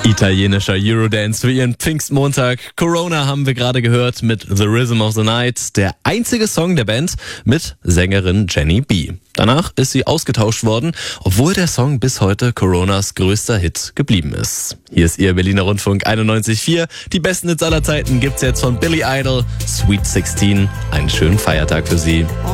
Italienischer Eurodance für ihren Pfingstmontag. Corona haben wir gerade gehört mit The Rhythm of the Night. Der einzige Song der Band mit Sängerin Jenny B. Danach ist sie ausgetauscht worden, obwohl der Song bis heute Coronas größter Hit geblieben ist. Hier ist Ihr Berliner Rundfunk 91.4. Die besten Hits aller Zeiten gibt's jetzt von Billy Idol, Sweet 16. Einen schönen Feiertag für Sie.